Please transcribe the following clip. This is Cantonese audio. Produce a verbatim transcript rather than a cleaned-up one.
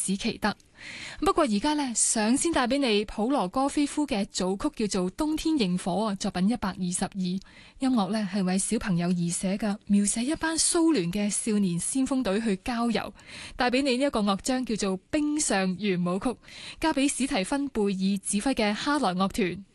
史奇德。不過而家呢，想先帶俾你普羅戈菲夫嘅組曲叫做《冬天螢火》啊，作品一百二十二。音樂呢係為小朋友而寫嘅，描寫一班蘇聯嘅少年先鋒隊去郊遊。帶俾你呢一個樂章叫做《冰上圓舞曲》，交俾史提芬貝爾指揮嘅哈萊樂團。